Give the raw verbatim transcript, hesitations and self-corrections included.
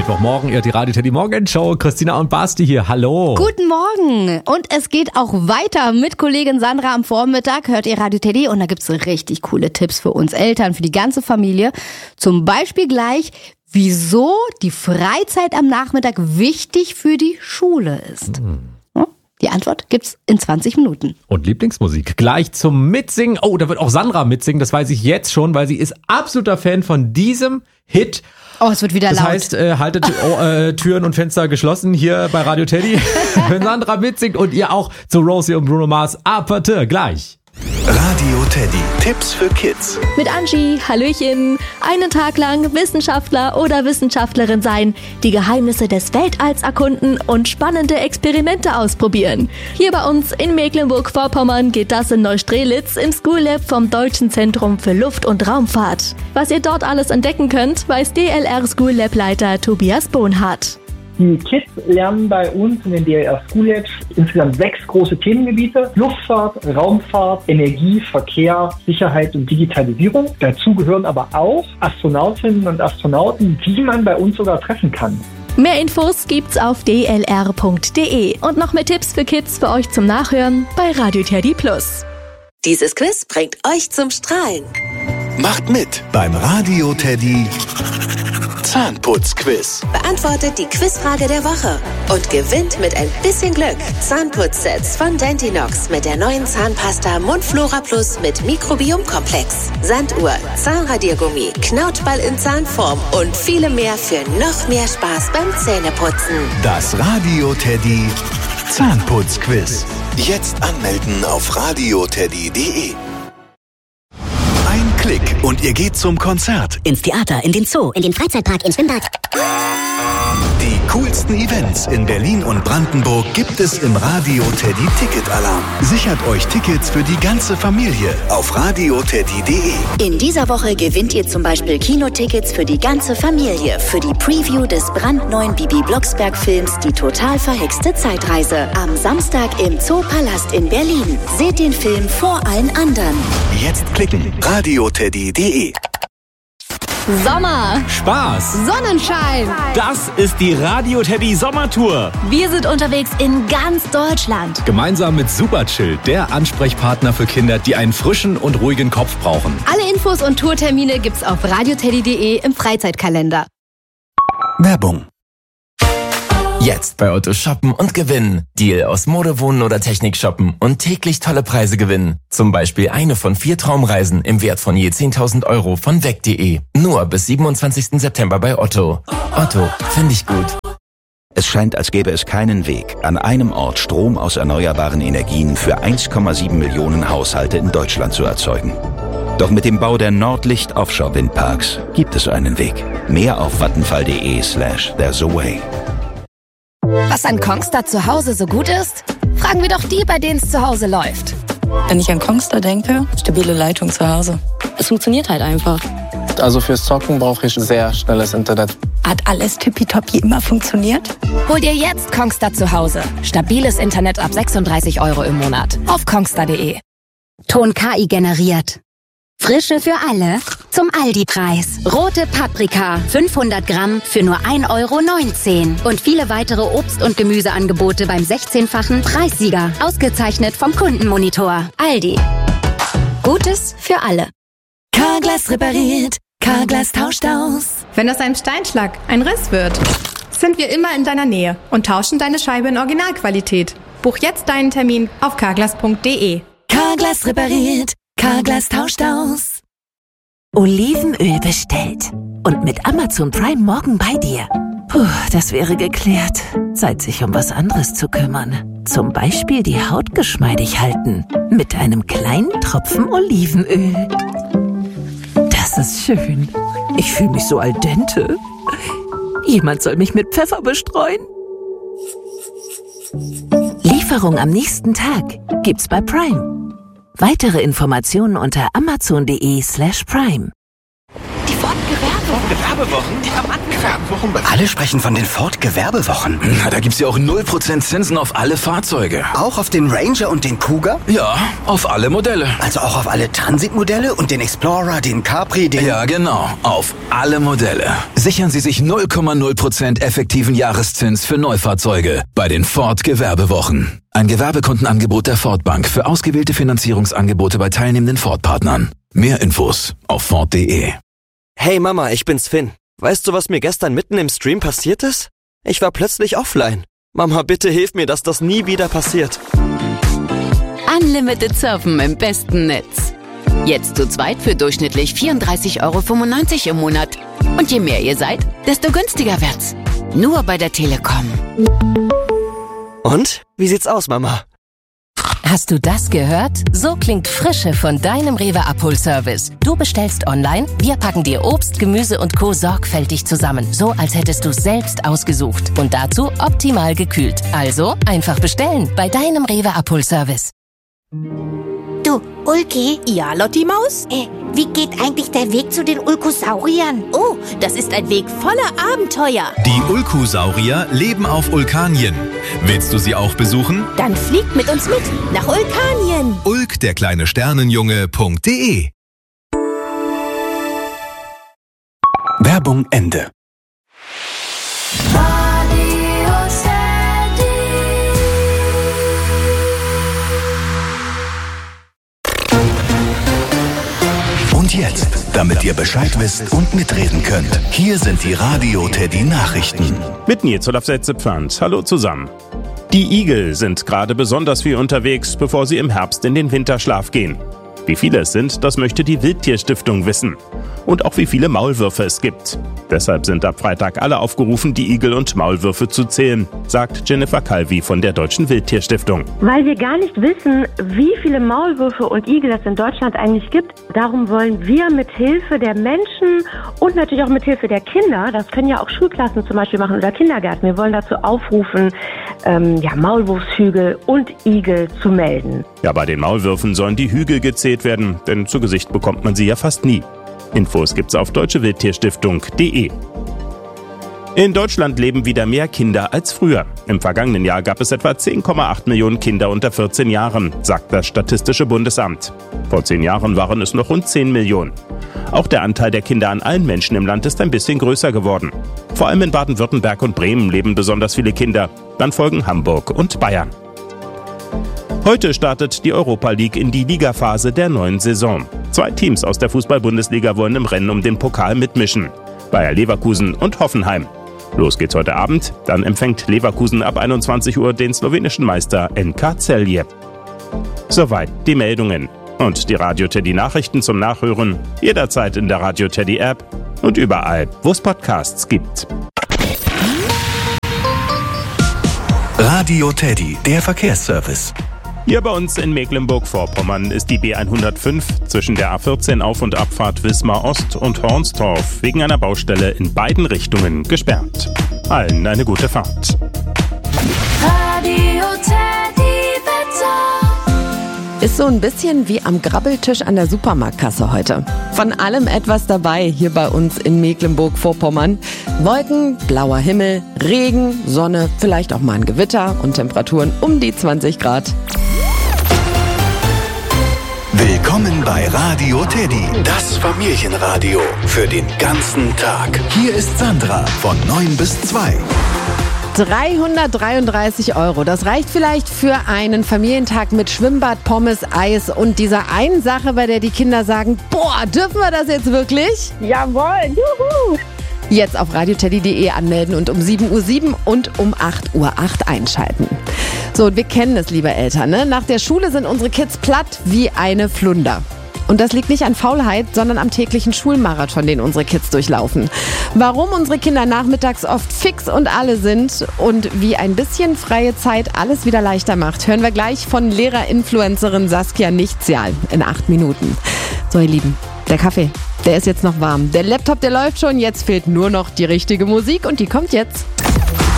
Mittwochmorgen, ihr hört die Radio Teddy Morgenshow. Christina und Basti hier, hallo. Guten Morgen. Und es geht auch weiter mit Kollegin Sandra am Vormittag. Hört ihr Radio Teddy und da gibt's richtig coole Tipps für uns Eltern, für die ganze Familie. Zum Beispiel gleich, wieso die Freizeit am Nachmittag wichtig für die Schule ist. Hm. Die Antwort gibt's in zwanzig Minuten. Und Lieblingsmusik gleich zum Mitsingen. Oh, da wird auch Sandra mitsingen, das weiß ich jetzt schon, weil sie ist absoluter Fan von diesem Hit. Oh, es wird wieder das laut. Das heißt, äh, haltet oh, äh, Türen und Fenster geschlossen hier bei Radio Teddy. Wenn Sandra mitsingt und ihr auch zu Rosie und Bruno Mars. Aperte, gleich. Radio Teddy, Tipps für Kids. Mit Angie, Hallöchen. Einen Tag lang Wissenschaftler oder Wissenschaftlerin sein, die Geheimnisse des Weltalls erkunden und spannende Experimente ausprobieren. Hier bei uns in Mecklenburg-Vorpommern geht das in Neustrelitz im School Lab vom Deutschen Zentrum für Luft- und Raumfahrt. Was ihr dort alles entdecken könnt, weiß D L R School Lab Leiter Tobias Bohnhardt. Die Kids lernen bei uns in den D L R School Labs insgesamt sechs große Themengebiete: Luftfahrt, Raumfahrt, Energie, Verkehr, Sicherheit und Digitalisierung. Dazu gehören aber auch Astronautinnen und Astronauten, die man bei uns sogar treffen kann. Mehr Infos gibt's auf d l r punkt d e und noch mehr Tipps für Kids für euch zum Nachhören bei Radio Teddy Plus. Dieses Quiz bringt euch zum Strahlen. Macht mit beim Radio Teddy Zahnputzquiz. Beantwortet die Quizfrage der Woche und gewinnt mit ein bisschen Glück Zahnputzsets von Dentinox mit der neuen Zahnpasta Mundflora Plus mit Mikrobiomkomplex, Sanduhr, Zahnradiergummi, Knautball in Zahnform und viele mehr für noch mehr Spaß beim Zähneputzen. Das Radio Teddy Zahnputzquiz. Jetzt anmelden auf radio teddy punkt d e. Ein Klick und ihr geht zum Konzert. Ins Theater, in den Zoo, in den Freizeitpark, ins Schwimmbad. Die coolsten Events in Berlin und Brandenburg gibt es im Radio Teddy Ticket Alarm. Sichert euch Tickets für die ganze Familie auf radio teddy punkt d e. In dieser Woche gewinnt ihr zum Beispiel Kinotickets für die ganze Familie für die Preview des brandneuen Bibi Blocksberg-Films Die total verhexte Zeitreise. Am Samstag im Zoopalast in Berlin. Seht den Film vor allen anderen. Jetzt klicken. radio teddy punkt d e. Sommer, Spaß, Sonnenschein. Das ist die Radio Teddy Sommertour. Wir sind unterwegs in ganz Deutschland. Gemeinsam mit Superchill, der Ansprechpartner für Kinder, die einen frischen und ruhigen Kopf brauchen. Alle Infos und Tourtermine gibt's auf radio teddy punkt d e im Freizeitkalender. Werbung. Jetzt bei Otto shoppen und gewinnen. Deal aus Mode, Wohnen oder Technik shoppen und täglich tolle Preise gewinnen. Zum Beispiel eine von vier Traumreisen im Wert von je zehntausend Euro von weg punkt d e. Nur bis siebenundzwanzigsten September bei Otto. Otto, finde ich gut. Es scheint, als gäbe es keinen Weg, an einem Ort Strom aus erneuerbaren Energien für eins Komma sieben Millionen Haushalte in Deutschland zu erzeugen. Doch mit dem Bau der Nordlicht Offshore Windparks gibt es einen Weg. Mehr auf vattenfall punkt d e slash there's a way. Was an Kongstar zu Hause so gut ist? Fragen wir doch die, bei denen es zu Hause läuft. Wenn ich an Kongstar denke, stabile Leitung zu Hause. Es funktioniert halt einfach. Also fürs Zocken brauche ich sehr schnelles Internet. Hat alles tippitoppi immer funktioniert? Hol dir jetzt Kongstar zu Hause. Stabiles Internet ab sechsunddreißig Euro im Monat. Auf kongstar punkt d e. Ton K I generiert. Frische für alle zum Aldi-Preis. Rote Paprika, fünfhundert Gramm für nur ein Euro neunzehn. Und viele weitere Obst- und Gemüseangebote beim sechzehnfachen Preissieger. Ausgezeichnet vom Kundenmonitor. Aldi. Gutes für alle. Carglass repariert, Carglass tauscht aus. Wenn aus einem Steinschlag ein Riss wird, sind wir immer in deiner Nähe und tauschen deine Scheibe in Originalqualität. Buch jetzt deinen Termin auf carglass punkt d e. Carglass repariert, Carglass tauscht aus. Olivenöl bestellt. Und mit Amazon Prime morgen bei dir. Puh, das wäre geklärt. Zeit, sich um was anderes zu kümmern. Zum Beispiel die Haut geschmeidig halten. Mit einem kleinen Tropfen Olivenöl. Das ist schön. Ich fühle mich so al dente. Jemand soll mich mit Pfeffer bestreuen. Lieferung am nächsten Tag gibt's bei Prime. Weitere Informationen unter amazon punkt d e slash prime. Die Wortgewerbe. Gewerbewochen? Die haben Gewerbewochen? Alle sprechen von den Ford Gewerbewochen. Na, da gibt's ja auch null Prozent Zinsen auf alle Fahrzeuge. Auch auf den Ranger und den Cougar? Ja, auf alle Modelle. Also auch auf alle Transit-Modelle und den Explorer, den Capri, den... Ja, genau. Auf alle Modelle. Sichern Sie sich null Komma null Prozent effektiven Jahreszins für Neufahrzeuge bei den Ford Gewerbewochen. Ein Gewerbekundenangebot der Ford Bank für ausgewählte Finanzierungsangebote bei teilnehmenden Ford-Partnern. Mehr Infos auf Ford punkt de. Hey Mama, ich bin's Finn. Weißt du, was mir gestern mitten im Stream passiert ist? Ich war plötzlich offline. Mama, bitte hilf mir, dass das nie wieder passiert. Unlimited Surfen im besten Netz. Jetzt zu zweit für durchschnittlich vierunddreißig Euro fünfundneunzig im Monat. Und je mehr ihr seid, desto günstiger wird's. Nur bei der Telekom. Und? Wie sieht's aus, Mama? Hast du das gehört? So klingt Frische von deinem Rewe Abholservice. Du bestellst online, wir packen dir Obst, Gemüse und Co. sorgfältig zusammen. So, als hättest du es selbst ausgesucht. Und dazu optimal gekühlt. Also einfach bestellen bei deinem Rewe Abholservice. Du, Ulki? Ja, Lotti Maus? Äh, wie geht eigentlich der Weg zu den Ulkosauriern? Oh, das ist ein Weg voller Abenteuer. Die Ulkosaurier leben auf Ulkanien. Willst du sie auch besuchen? Dann fliegt mit uns mit nach Ulkanien. Ulk, der kleine Sternenjunge punkt de. Werbung Ende. Und jetzt, damit ihr Bescheid wisst und mitreden könnt, hier sind die Radio Teddy Nachrichten. Mit Nils Olaf Setze-Pfand. Hallo zusammen. Die Igel sind gerade besonders viel unterwegs, bevor sie im Herbst in den Winterschlaf gehen. Wie viele es sind, das möchte die Wildtierstiftung wissen. Und auch wie viele Maulwürfe es gibt. Deshalb sind ab Freitag alle aufgerufen, die Igel und Maulwürfe zu zählen, sagt Jennifer Calvi von der Deutschen Wildtierstiftung. Weil wir gar nicht wissen, wie viele Maulwürfe und Igel es in Deutschland eigentlich gibt. Darum wollen wir mit Hilfe der Menschen und natürlich auch mit Hilfe der Kinder, das können ja auch Schulklassen zum Beispiel machen oder Kindergärten, wir wollen dazu aufrufen, ähm, ja, Maulwurfshügel und Igel zu melden. Ja, bei den Maulwürfen sollen die Hügel gezählt werden, denn zu Gesicht bekommt man sie ja fast nie. Infos gibt's auf deutsche wildtierstiftung punkt de. In Deutschland leben wieder mehr Kinder als früher. Im vergangenen Jahr gab es etwa zehn Komma acht Millionen Kinder unter vierzehn Jahren, sagt das Statistische Bundesamt. Vor zehn Jahren waren es noch rund zehn Millionen. Auch der Anteil der Kinder an allen Menschen im Land ist ein bisschen größer geworden. Vor allem in Baden-Württemberg und Bremen leben besonders viele Kinder. Dann folgen Hamburg und Bayern. Heute startet die Europa League in die Ligaphase der neuen Saison. Zwei Teams aus der Fußball-Bundesliga wollen im Rennen um den Pokal mitmischen. Bayer Leverkusen und Hoffenheim. Los geht's heute Abend, dann empfängt Leverkusen ab einundzwanzig Uhr den slowenischen Meister N K Celje. Soweit die Meldungen. Und die Radio Teddy Nachrichten zum Nachhören jederzeit in der Radio Teddy App und überall, wo es Podcasts gibt. Radio Teddy, der Verkehrsservice. Hier bei uns in Mecklenburg-Vorpommern ist die B hundertfünf zwischen der A vierzehn Auf- und Abfahrt Wismar Ost und Hornstorf wegen einer Baustelle in beiden Richtungen gesperrt. Allen eine gute Fahrt. Radio Teddy Wetter. Ist so ein bisschen wie am Grabbeltisch an der Supermarktkasse heute. Von allem etwas dabei hier bei uns in Mecklenburg-Vorpommern. Wolken, blauer Himmel, Regen, Sonne, vielleicht auch mal ein Gewitter und Temperaturen um die zwanzig Grad. Willkommen bei Radio Teddy, das Familienradio für den ganzen Tag. Hier ist Sandra von neun bis zwei. dreihundertdreiunddreißig Euro. Das reicht vielleicht für einen Familientag mit Schwimmbad, Pommes, Eis und dieser einen Sache, bei der die Kinder sagen, boah, dürfen wir das jetzt wirklich? Jawohl, juhu! Jetzt auf radioteddy punkt de anmelden und um sieben Uhr sieben und um acht Uhr acht einschalten. So, und wir kennen es, liebe Eltern, ne? Nach der Schule sind unsere Kids platt wie eine Flunder. Und das liegt nicht an Faulheit, sondern am täglichen Schulmarathon, den unsere Kids durchlaufen. Warum unsere Kinder nachmittags oft fix und alle sind und wie ein bisschen freie Zeit alles wieder leichter macht, hören wir gleich von Lehrer-Influencerin Saskia Nichtsjahl in acht Minuten. So, ihr Lieben, der Kaffee, der ist jetzt noch warm. Der Laptop, der läuft schon, jetzt fehlt nur noch die richtige Musik und die kommt jetzt.